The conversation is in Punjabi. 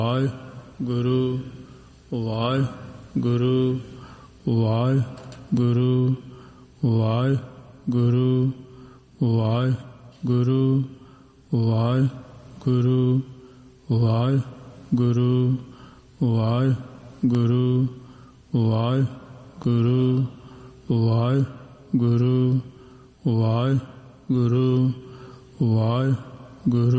ਵਾਹਿਗੁਰੂ ਵਾਹਿਗੁਰੂ ਵਾਹਿਗੁਰੂ ਵਾਹਿਗੁਰੂ ਵਾਹਿਗੁਰੂ ਵਾਹਿਗੁਰੂ ਵਾਹਿਗੁਰੂ ਵਾਹਿਗੁਰੂ ਵਾਹਿਗੁਰੂ ਵਾਹਿਗੁਰੂ ਵਾਹਿਗੁਰੂ ਵਾਹਿਗੁਰੂ